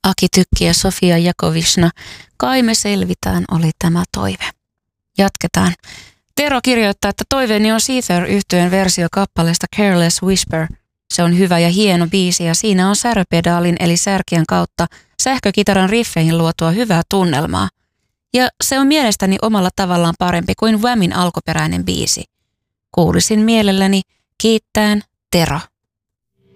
Aki Tykki ja Sofia Jakovishna. Kai me selvitään oli tämä toive. Jatketaan. Tero kirjoittaa, että toiveeni on Seether-yhtyeen versio kappaleesta Careless Whisper. Se on hyvä ja hieno biisi ja siinä on säröpedaalin eli särkien kautta sähkökitaran riffeihin luotua hyvää tunnelmaa. Ja se on mielestäni omalla tavallaan parempi kuin Whamin alkuperäinen biisi. Kuulisin mielelläni kiittäen Tero.